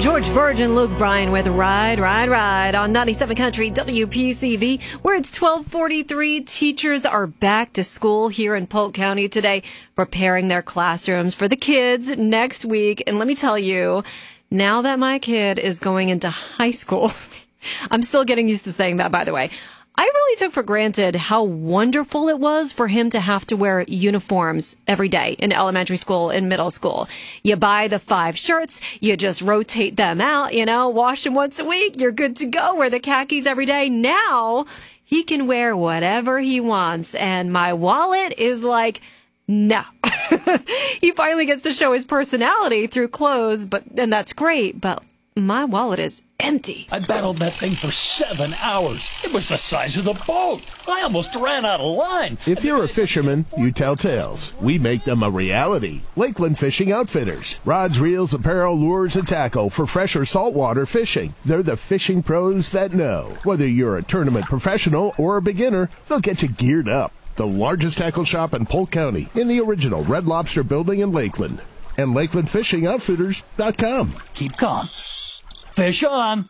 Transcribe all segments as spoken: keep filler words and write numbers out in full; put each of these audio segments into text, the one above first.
George Burge and Luke Bryan with Ride, Ride, Ride on ninety-seven Country W P C V, where it's twelve forty-three. Teachers are back to school here in Polk County today, preparing their classrooms for the kids next week. And let me tell you, now that my kid is going into high school, I'm still getting used to saying that, by the way. I really took for granted how wonderful it was for him to have to wear uniforms every day in elementary school and middle school. You buy the five shirts, you just rotate them out, you know, wash them once a week, you're good to go, wear the khakis every day. Now he can wear whatever he wants, and my wallet is like, no. He finally gets to show his personality through clothes, but and that's great, but my wallet is empty. I battled that thing for seven hours. It was the size of the boat. I almost ran out of line. If you're a fisherman, you tell tales. We make them a reality. Lakeland Fishing Outfitters. Rods, reels, apparel, lures, and tackle for fresh or saltwater fishing. They're the fishing pros that know. Whether you're a tournament professional or a beginner, they'll get you geared up. The largest tackle shop in Polk County, in the original Red Lobster building in Lakeland. And Lakeland Fishing Outfitters dot com. Keep calm. Fish on.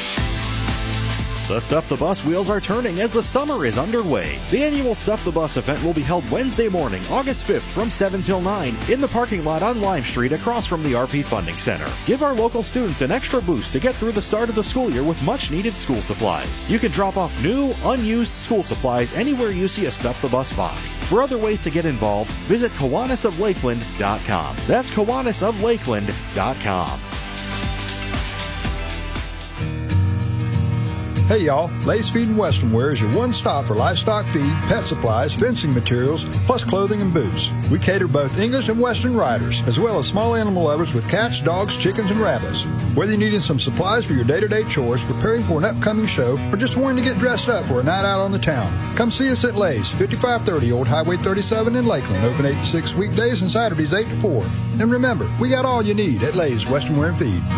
The Stuff the Bus wheels are turning as the summer is underway. The annual Stuff the Bus event will be held Wednesday morning, August fifth from seven till nine in the parking lot on Lime Street across from the R P Funding Center. Give our local students an extra boost to get through the start of the school year with much needed school supplies. You can drop off new, unused school supplies anywhere you see a Stuff the Bus box. For other ways to get involved, visit Kiwanis of Lakeland dot com. That's Kiwanis of Lakeland dot com. Hey y'all, Lay's Feed and Western Wear is your one-stop for livestock feed, pet supplies, fencing materials, plus clothing and boots. We cater both English and Western riders, as well as small animal lovers with cats, dogs, chickens, and rabbits. Whether you're needing some supplies for your day-to-day chores, preparing for an upcoming show, or just wanting to get dressed up for a night out on the town, come see us at Lay's, fifty-five thirty Old Highway thirty-seven in Lakeland, open eight to six weekdays and Saturdays eight to four. And remember, we got all you need at Lay's Western Wear and Feed.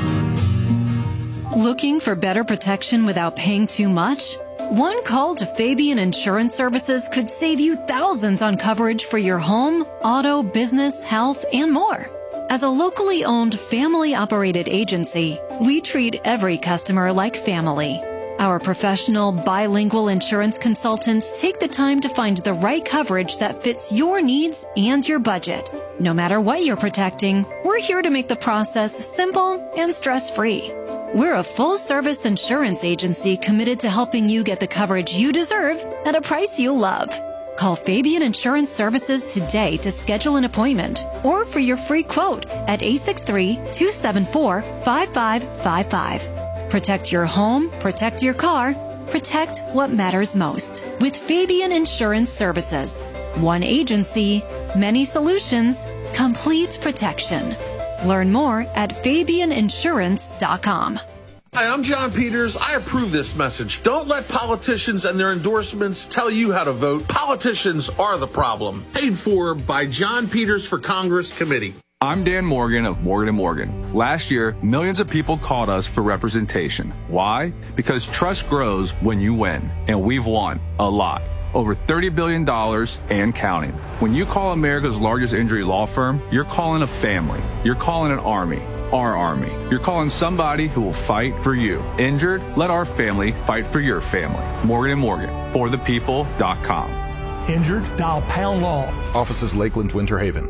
Looking for better protection without paying too much? One call to Fabian Insurance Services could save you thousands on coverage for your home, auto, business, health, and more. As a locally owned, family-operated agency, we treat every customer like family. Our professional, bilingual insurance consultants take the time to find the right coverage that fits your needs and your budget. No matter what you're protecting, we're here to make the process simple and stress-free. We're a full-service insurance agency committed to helping you get the coverage you deserve at a price you love. Call Fabian Insurance Services today to schedule an appointment or for your free quote at eight six three, two seven four, five five five five. Protect your home, protect your car, protect what matters most with Fabian Insurance Services. One agency, many solutions, complete protection. Learn more at Fabian Insurance dot com. Hi, I'm John Peters. I approve this message. Don't let politicians and their endorsements tell you how to vote. Politicians are the problem. Paid for by John Peters for Congress Committee. I'm Dan Morgan of Morgan and Morgan. Last year, millions of people called us for representation. Why? Because trust grows when you win, and we've won a lot. Over thirty billion dollars and counting. When you call America's largest injury law firm, you're calling a family. You're calling an army. Our army. You're calling somebody who will fight for you. Injured? Let our family fight for your family. Morgan and Morgan. For the people dot com. Injured? Dial Pound Law. Offices Lakeland, Winter Haven.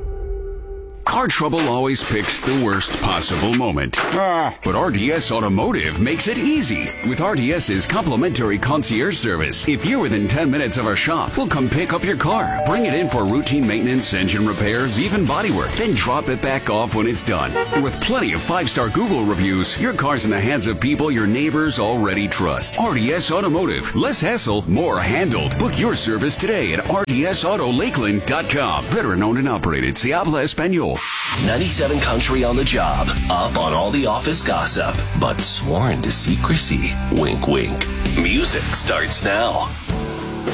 Car trouble always picks the worst possible moment. Ah. But R D S Automotive makes it easy with RDS's complimentary concierge service. If you're within ten minutes of our shop, we'll come pick up your car, bring it in for routine maintenance, engine repairs, even bodywork, then drop it back off when it's done. And with plenty of five-star Google reviews, your car's in the hands of people your neighbors already trust. R D S Automotive. Less hassle, more handled. Book your service today at R D S Auto Lakeland dot com. Veteran owned and operated. Se habla español. ninety-seven Country on the job. Up on all the office gossip, but sworn to secrecy. Wink, wink. Music starts now.